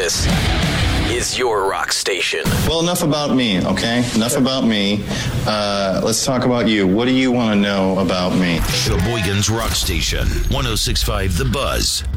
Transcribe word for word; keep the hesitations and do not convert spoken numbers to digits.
This is your rock station. Well, enough about me, okay? Enough about me. Uh, let's talk about you. What do you want to know about me? Sheboygan's Rock Station, one oh six point five The Buzz.